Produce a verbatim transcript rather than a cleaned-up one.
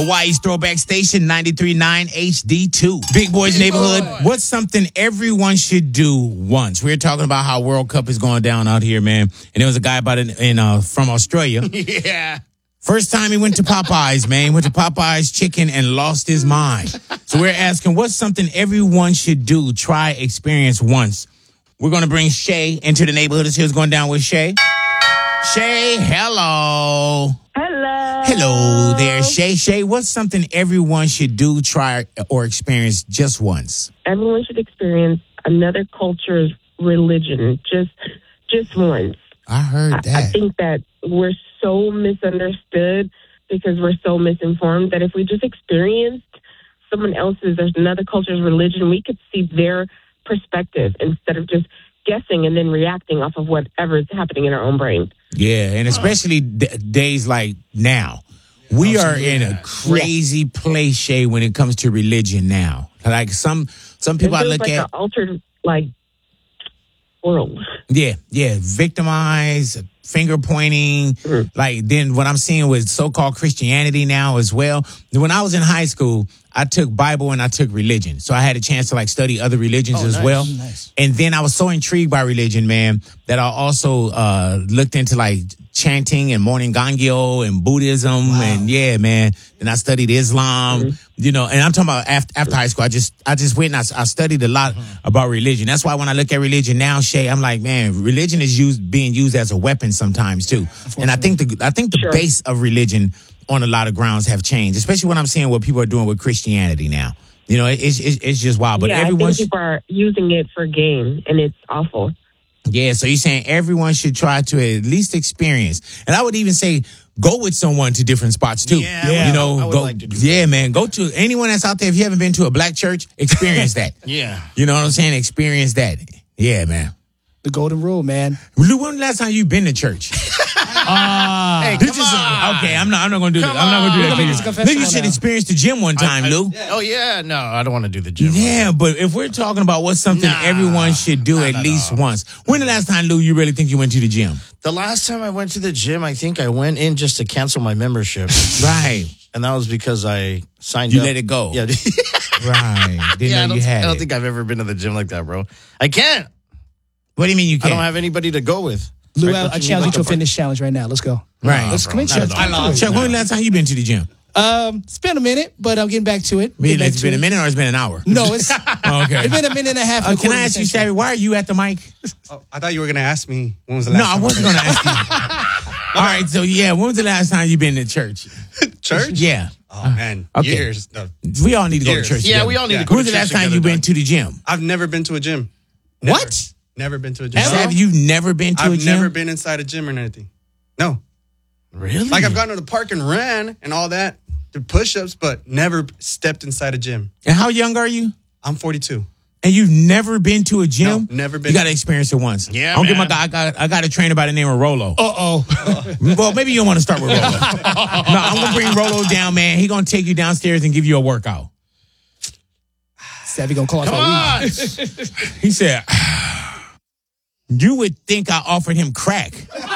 Hawaii's throwback station, ninety-three point nine H D two. Big Boys Big Neighborhood. Boy. What's something everyone should do once? We're talking about how World Cup is going down out here, man. And there was a guy about it in uh, from Australia. Yeah. First time he went to Popeyes, man. He went to Popeyes Chicken and lost his mind. So we're asking, what's something everyone should do, try, experience once? We're going to bring Shay into the neighborhood. Let's see what's going down with Shay. Shay, hello. Hello. Hello there, Shay. Shay, what's something everyone should do, try, or experience just once? Everyone should experience another culture's religion just just once. I heard that. I, I think that we're so misunderstood because we're so misinformed that if we just experienced someone else's, there's another culture's religion, we could see their perspective instead of just guessing and then reacting off of whatever is happening in our own brain. Yeah, and especially d- days like now. We are in a crazy place, Shay, when it comes to religion now. Like some some people I look like at an altered like world. Yeah, yeah, victimized, finger pointing. Mm-hmm. Like then what I'm seeing with so-called Christianity now as well. When I was in high school, I took Bible and I took religion. So I had a chance to like study other religions oh, as nice, well. Nice. And then I was so intrigued by religion, man, that I also uh, looked into like chanting and morning gangyo and Buddhism. Wow. And yeah, man. Then I studied Islam, mm-hmm. you know, and I'm talking about after, after high school. I just, I just went and I, I studied a lot mm-hmm. about religion. That's why when I look at religion now, Shay, I'm like, man, religion is used, being used as a weapon sometimes too. And I think the, I think the sure. base of religion on a lot of grounds have changed, especially when I'm seeing what people are doing with Christianity now. You know, it's it's, it's just wild. But yeah, everyone I think people are using it for gain, and it's awful. Yeah, so you're saying everyone should try to at least experience, and I would even say go with someone to different spots too. Yeah, yeah. You know, I would go. Like to do yeah, that. man, go to anyone that's out there. If you haven't been to a black church, experience that. Yeah, you know what I'm saying? Experience that. Yeah, man. The golden rule, man. Lou, when the last time you been to church? Uh, hey, come is, on. Okay, I'm not. I'm not gonna do come that. I'm not gonna do that. Nigga, you should experience the gym one time, I, I, Lou. Yeah. Oh yeah, no, I don't want to do the gym. Yeah, right. But if we're talking about what's something nah, everyone should do at least no. once, when the last time, Lou, you really think you went to the gym? The last time I went to the gym, I think I went in just to cancel my membership. Right, and that was because I signed you up. You let it go. Yeah, right. Didn't yeah, know I you had I don't it. think I've ever been to the gym like that, bro. I can't. What do you mean you can't? I don't have anybody to go with. Lou, right? I, I challenge you to a fitness challenge right now. Let's go. Right. Let's come in, Chuck. Chuck, when was the last time you been to the gym? Um, it's been a minute, but I'm getting back to it. Really, it's been it. a minute or it's been an hour? No, it's oh, okay. It's been a minute and a half. Uh, can I ask you, Savvy, why are you at the mic? Oh, I thought you were going to ask me when was the last no, time. No, I wasn't going to ask you. All right, so yeah, when was the last time you been to church? Church? Yeah. Oh, man. Okay. Years. No. We all need to Years. go to church Yeah, together. we all need yeah. to go when to church When was the last time you been to the gym? I've never been to a gym. Never. What? Never been to a gym. Savvy, you've never been to I've a gym? I've never been inside a gym or anything. No. Really? Like I've gone to the park and ran and all that, did push-ups, but never stepped inside a gym. And how young are you? I'm forty-two. And you've never been to a gym? No, never been. You got to experience it once. Yeah, I don't man. get my guy. I got, I got a trainer by the name of Rolo. Uh-oh. Well, maybe you don't want to start with Rolo. No, I'm going to bring Rolo down, man. He going to take you downstairs and give you a workout. Savvy going to call us Come all on. week. He said, you would think I offered him crack.